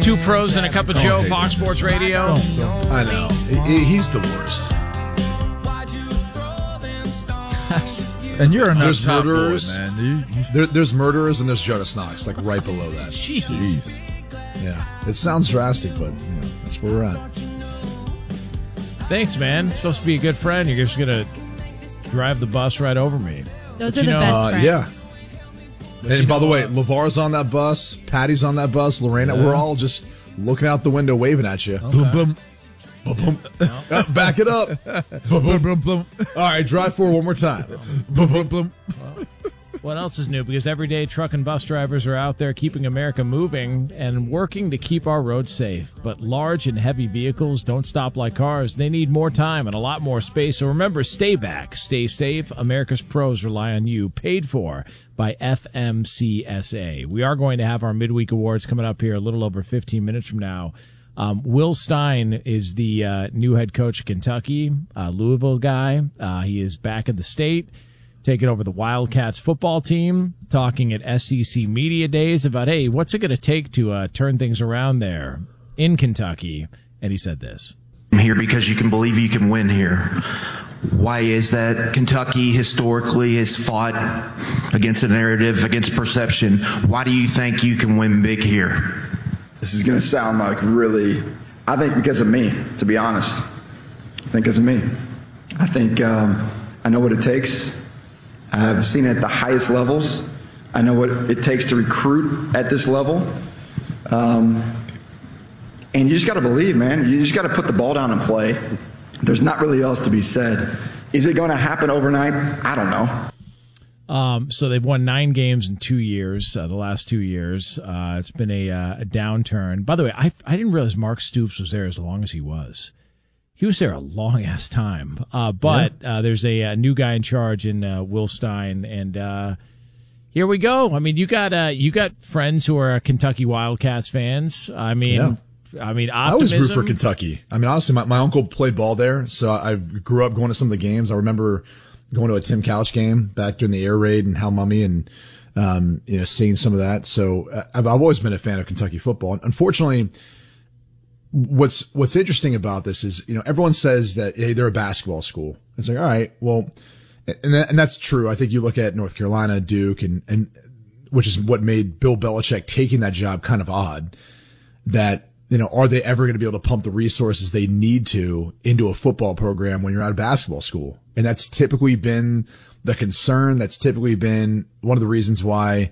Two pros and a cup of Joe, Fox Sports Radio. I know. He's the worst. And you're there's top murderers, boy, man. There's murderers, and there's Jonas Knox, like right below that. Jeez. Yeah, it sounds drastic, but that's where we're at. Thanks, man. It's supposed to be a good friend. You're just gonna drive the bus right over me. Those are the best friends. Yeah. And by the way, LeVar's on that bus, Patty's on that bus, Lorena, we're all just looking out the window waving at you. Boom, boom. Boom, boom. Back it up. Boom, boom, boom, boom. All right, drive forward one more time. Boom, boom, boom. What else is new? Because every day truck and bus drivers are out there keeping America moving and working to keep our roads safe. But large and heavy vehicles don't stop like cars. They need more time and a lot more space. So remember, stay back, stay safe. America's pros rely on you. Paid for by FMCSA. We are going to have our midweek awards coming up here a little over 15 minutes from now. Will Stein is the new head coach of Kentucky, Louisville guy. He is back in the state, taking over the Wildcats football team, talking at SEC Media Days about, hey, what's it going to take to turn things around there in Kentucky? And he said this. I'm here because you can believe you can win here. Why is that? Kentucky historically has fought against a narrative, against perception. Why do you think you can win big here? This is going to sound like really, I think because of me, to be honest. I think because of me. I think I know what it takes. I've seen it at the highest levels. I know what it takes to recruit at this level. And you just got to believe, man. You just got to put the ball down and play. There's not really else to be said. Is it going to happen overnight? I don't know. So they've won 9 games in 2 years, the last 2 years. It's been a downturn. By the way, I didn't realize Mark Stoops was there as long as he was. He was there a long-ass time. But there's a new guy in charge in Will Stein, and here we go. I mean, you got friends who are Kentucky Wildcats fans. I mean, optimism. I always root for Kentucky. I mean, honestly, my uncle played ball there, so I grew up going to some of the games. I remember going to a Tim Couch game back during the air raid and Hal Mummy and, seeing some of that. So I've always been a fan of Kentucky football. Unfortunately, what's interesting about this is, everyone says that, hey, they're a basketball school. It's like, all right, well, and that's true. I think you look at North Carolina, Duke, and which is what made Bill Belichick taking that job kind of odd, that, are they ever going to be able to pump the resources they need to into a football program when you're at a basketball school? And that's typically been the concern. That's typically been one of the reasons why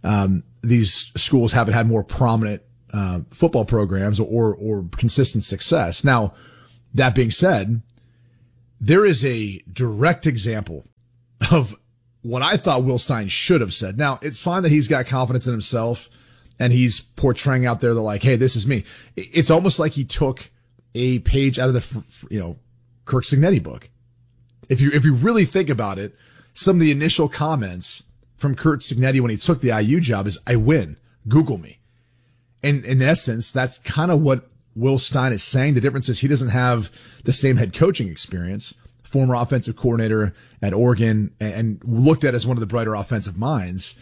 these schools haven't had more prominent football programs or consistent success. Now, that being said, there is a direct example of what I thought Will Stein should have said. Now, it's fine that he's got confidence in himself and he's portraying out there the like, hey, this is me. It's almost like he took a page out of the, Kirk Cignetti book. If you really think about it, some of the initial comments from Kirk Cignetti when he took the IU job is, I win. Google me. And in essence, that's kind of what Will Stein is saying. The difference is he doesn't have the same head coaching experience, former offensive coordinator at Oregon and looked at as one of the brighter offensive minds.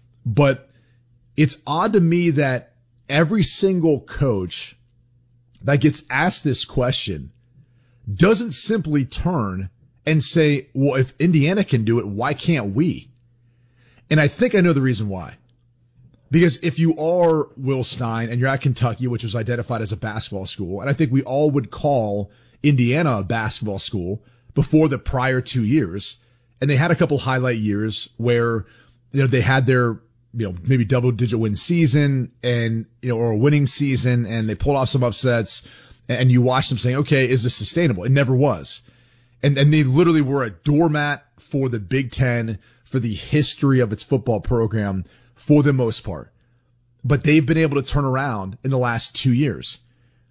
But it's odd to me that every single coach that gets asked this question doesn't simply turn and say, well, if Indiana can do it, why can't we? And I think I know the reason why. Because if you are Will Stein and you're at Kentucky, which was identified as a basketball school, and I think we all would call Indiana a basketball school before the prior 2 years, and they had a couple highlight years where, they had their, maybe double-digit win season and, or a winning season, and they pulled off some upsets, and you watched them saying, okay, is this sustainable? It never was. And they literally were a doormat for the Big Ten, for the history of its football program, for the most part. But they've been able to turn around in the last 2 years.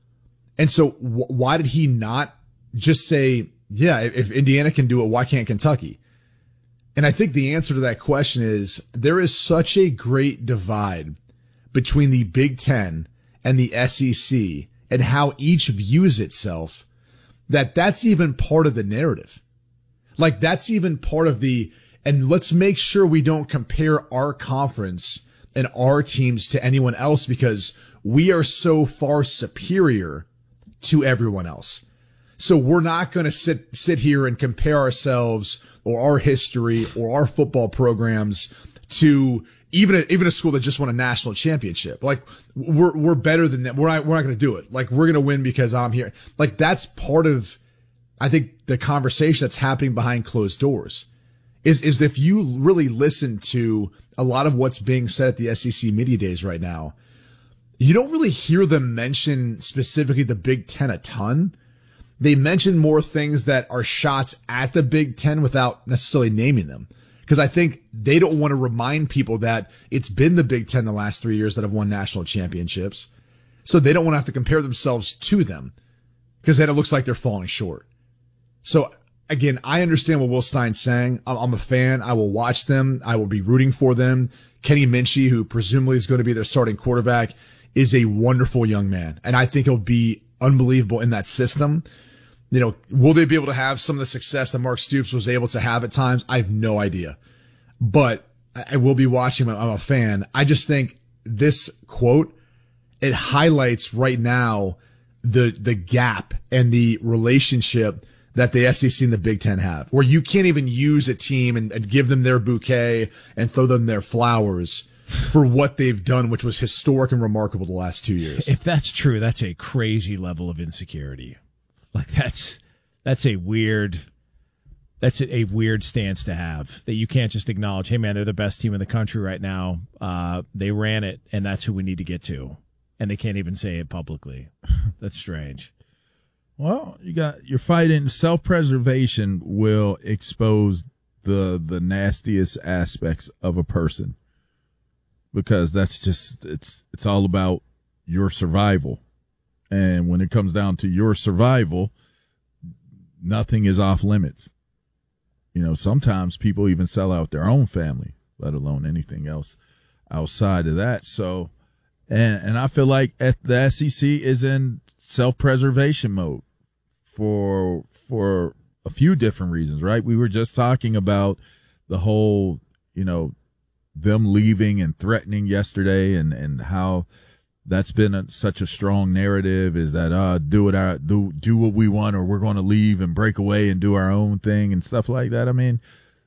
And so why did he not just say, yeah, if Indiana can do it, why can't Kentucky? And I think the answer to that question is there is such a great divide between the Big Ten and the SEC and how each views itself that's even part of the narrative. Like that's even part of and let's make sure we don't compare our conference and our teams to anyone else because we are so far superior to everyone else. So we're not going to sit here and compare ourselves or our history or our football programs to even a school that just won a national championship. Like we're better than that. We're not going to do it. Like we're going to win because I'm here. Like that's part of, I think, the conversation that's happening behind closed doors is if you really listen to a lot of what's being said at the SEC media days right now, you don't really hear them mention specifically the Big Ten a ton. They mention more things that are shots at the Big Ten without necessarily naming them. Because I think they don't want to remind people that it's been the Big Ten the last 3 years that have won national championships. So they don't want to have to compare themselves to them because then it looks like they're falling short. So again, I understand what Will Stein's saying. I'm a fan. I will watch them. I will be rooting for them. Kenny Minchey, who presumably is going to be their starting quarterback, is a wonderful young man. And I think he'll be unbelievable in that system. You know, will they be able to have some of the success that Mark Stoops was able to have at times? I have no idea. But I will be watching. I'm a fan. I just think this quote, it highlights right now the gap and the relationship that the SEC and the Big Ten have, where you can't even use a team and give them their bouquet and throw them their flowers for what they've done, which was historic and remarkable the last 2 years. If that's true, that's a crazy level of insecurity. Like that's a weird stance to have, that you can't just acknowledge, hey man, they're the best team in the country right now. They ran it and that's who we need to get to. And they can't even say it publicly. That's strange. Well, you're fighting. Self-preservation will expose the nastiest aspects of a person, because that's just, it's all about your survival. And when it comes down to your survival, nothing is off limits. You know, sometimes people even sell out their own family, let alone anything else outside of that. So, and I feel like the SEC is in self-preservation mode for a few different reasons, right? We were just talking about the whole, you know, them leaving and threatening yesterday, and how that's been such a strong narrative, is that do what we want, or we're going to leave and break away and do our own thing and stuff like that. I mean,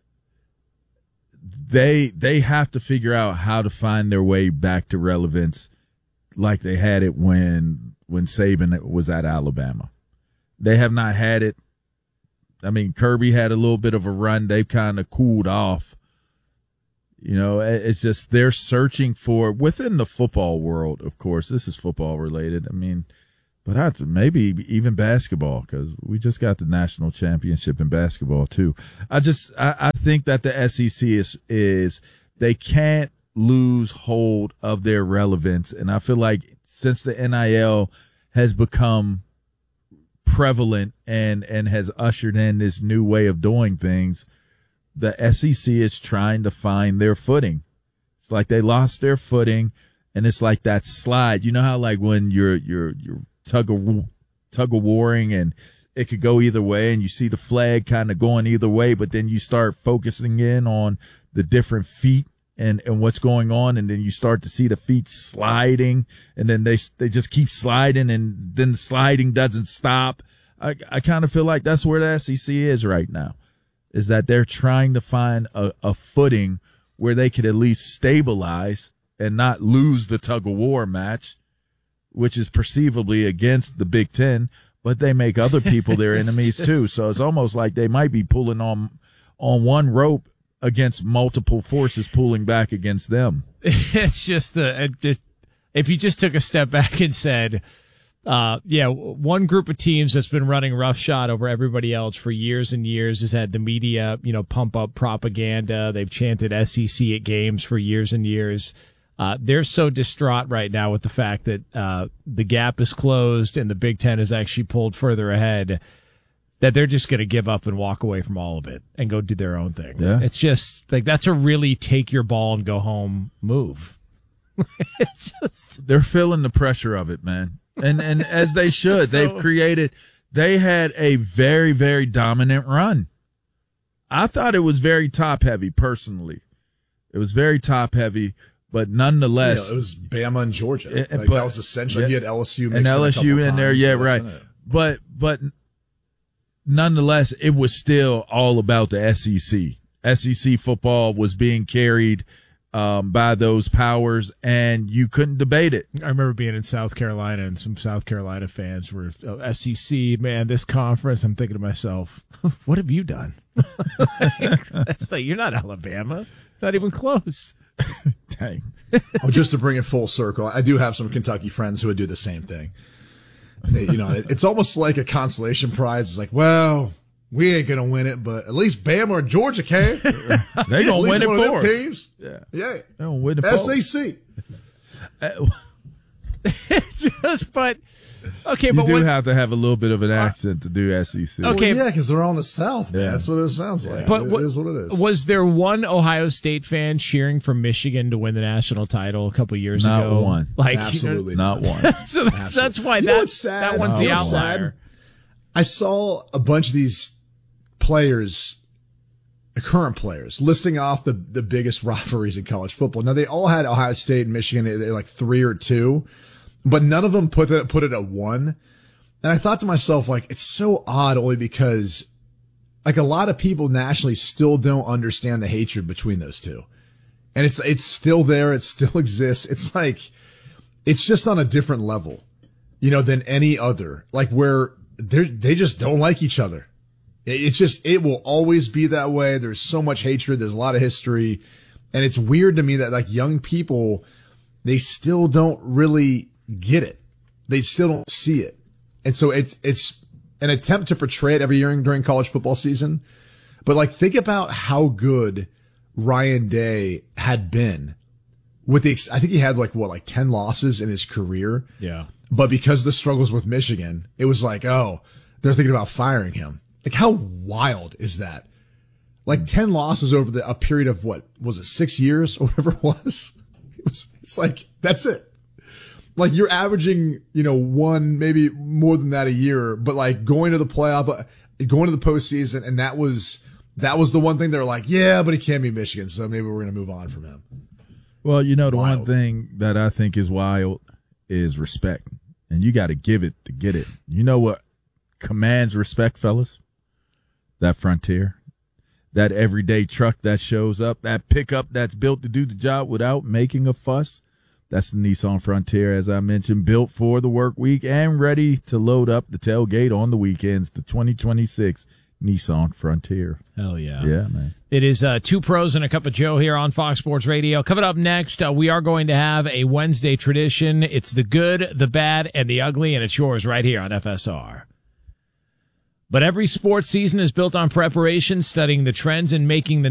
they have to figure out how to find their way back to relevance, like they had it when Saban was at Alabama. They have not had it. I mean, Kirby had a little bit of a run. They've kind of cooled off. You know, it's just they're searching for, within the football world, of course, this is football related. I mean, but maybe even basketball, because we just got the national championship in basketball too. I think that the SEC is they can't lose hold of their relevance. And I feel like since the NIL has become prevalent and has ushered in this new way of doing things, the SEC is trying to find their footing. It's like they lost their footing, and it's like that slide. You know how, like, when you're tug of warring and it could go either way, and you see the flag kind of going either way, but then you start focusing in on the different feet and what's going on, and then you start to see the feet sliding, and then they just keep sliding, and then the sliding doesn't stop. I kind of feel like that's where the SEC is right now, is that they're trying to find a footing where they could at least stabilize and not lose the tug-of-war match, which is perceivably against the Big Ten, but they make other people their enemies too. So it's almost like they might be pulling on one rope against multiple forces pulling back against them. It's just if you just took a step back and said, one group of teams that's been running roughshod over everybody else for years and years has had the media, pump up propaganda. They've chanted SEC at games for years and years. They're so distraught right now with the fact that the gap is closed and the Big Ten is actually pulled further ahead, that they're just going to give up and walk away from all of it and go do their own thing. Yeah. It's just like, that's a really take your ball and go home move. It's just, they're feeling the pressure of it, man. And as they should. They had a very, very dominant run. I thought it was very top heavy, personally. It was very top heavy, nonetheless, it was Bama and Georgia. Like, but- that was essentially, you had LSU and mixed in a LSU couple in there, times, yeah, but right. that's it. But nonetheless, it was still all about the SEC. SEC football was being carried by those powers, and you couldn't debate it. I remember being in South Carolina, and some South Carolina fans were SEC, man, this conference. I'm thinking to myself, what have you done? That's like, you're not Alabama, not even close. Dang. Oh, just to bring it full circle, I do have some Kentucky friends who would do the same thing. And they, it's almost like a consolation prize. It's like, well, we ain't gonna win it, but at least Bama or Georgia can. They're gonna win it one of them for us. teams. Yeah. Yeah. They're gonna win it for us. SEC. It's just, but okay, You but do what's- have to have a little bit of an accent to do SEC. Okay. Well, yeah, because they're all in the South, man. Yeah. That's what it sounds like. But It is what it is. Was there one Ohio State fan cheering for Michigan to win the national title a couple years Not ago? one. Like, Absolutely Not one. So that's why You know what's sad? that one's the You know what's sad? outlier. I saw a bunch of these players, current players, listing off the biggest rivalries in college football. Now, they all had Ohio State and Michigan at like 3 or 2, but none of them put it at 1. And I thought to myself, like, it's so odd only because, like, a lot of people nationally still don't understand the hatred between those two. And it's still there. It still exists. It's like, it's just on a different level, than any other, like where they just don't like each other. It will always be that way. There's so much hatred. There's a lot of history. And it's weird to me that like young people, they still don't really get it. They still don't see it. And so it's an attempt to portray it every year during college football season. But like, think about how good Ryan Day had been with I think he had like 10 losses in his career. Yeah. But because of the struggles with Michigan, it was like, oh, they're thinking about firing him. Like, how wild is that? Like 10 losses over a period of what was it, 6 years or whatever it was? It's like, that's it. Like, you're averaging, one, maybe more than that a year, but like going to the playoff, going to the postseason. And that was the one thing they're like, yeah, but he can't be Michigan. So maybe we're going to move on from him. Well, the Wild. one thing that I think is wild is respect. And you got to give it to get it. You know what commands respect, fellas? That Frontier. That everyday truck that shows up. That pickup that's built to do the job without making a fuss. That's the Nissan Frontier, as I mentioned, built for the work week and ready to load up the tailgate on the weekends. The 2026 Nissan Frontier. Hell yeah. Yeah, man. It is Two Pros and a Cup of Joe here on Fox Sports Radio. Coming up next, we are going to have a Wednesday tradition. It's the good, the bad, and the ugly, and it's yours right here on FSR. But every sports season is built on preparation, studying the trends, and making the